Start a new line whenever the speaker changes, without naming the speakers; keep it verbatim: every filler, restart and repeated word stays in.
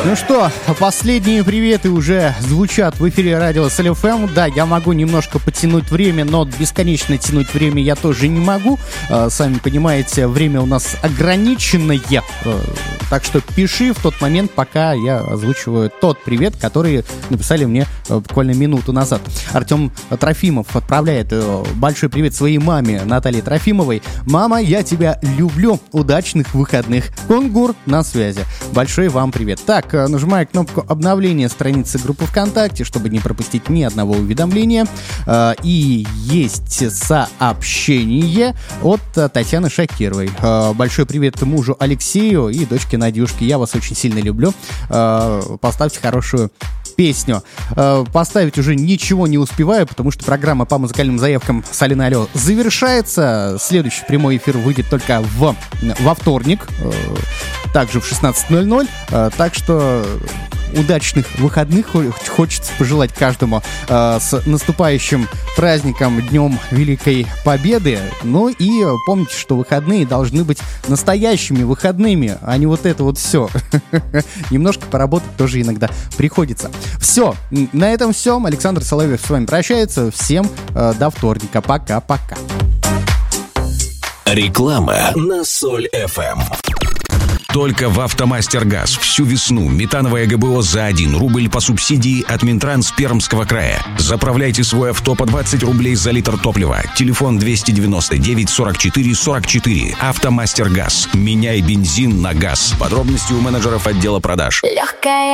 Ну что, последние приветы уже звучат в эфире радио СЛ-ФМ. Да, я могу немножко потянуть время, но бесконечно тянуть время я тоже не могу. Сами понимаете, время у нас ограниченное. Так что пиши в тот момент, пока я озвучиваю тот привет, который написали мне буквально минуту назад. Артем Трофимов отправляет большой привет своей маме Наталье Трофимовой. «Мама, я тебя люблю. Удачных выходных. Кунгур на связи». Большой вам привет. Так, нажимаю кнопку обновления страницы группы ВКонтакте, чтобы не пропустить ни одного уведомления. И есть сообщение от Татьяны Шакировой. Большой привет мужу Алексею и дочке Надюшке. Я вас очень сильно люблю. Поставьте хорошую песню. Поставить уже ничего не успеваю, потому что программа по музыкальным заявкам с Алиной Алло завершается. Следующий прямой эфир выйдет только в, во вторник, также в шестнадцать ноль ноль. Так что удачных выходных хочется пожелать каждому э, с наступающим праздником, Днем Великой Победы. Ну и помните, что выходные должны быть настоящими выходными, а не вот это вот все. Немножко поработать тоже иногда приходится. Все, на этом все. Александр Соловьев с вами прощается. Всем э, до вторника. Пока-пока.
Реклама на Соль-ФМ. Только в «Автомастер-Газ» всю весну метановое ГБО за один рубль по субсидии от Минтранс Пермского края. Заправляйте свой авто по двадцать рублей за литр топлива. Телефон двести девяносто девять сорок четыре сорок четыре. «Автомастер-Газ». Меняй бензин на газ. Подробности у менеджеров отдела продаж. Легкая